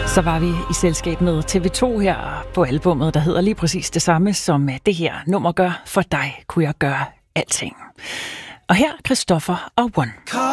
Så var vi i selskab med TV2 her på albummet, der hedder lige præcis det samme, som det her nummer gør. For dig kunne jeg gøre alting. Og her Christoffer og One.